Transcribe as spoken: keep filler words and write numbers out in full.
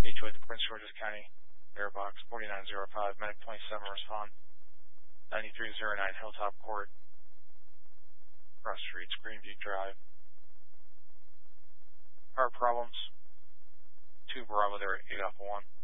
H O A to Prince George's County, Airbox forty-nine oh five, Medic twenty-seven, respond. ninety-three oh nine, Hilltop Court, Cross Streets, Greenview Drive. Car problems, two Bravo there, eight off one.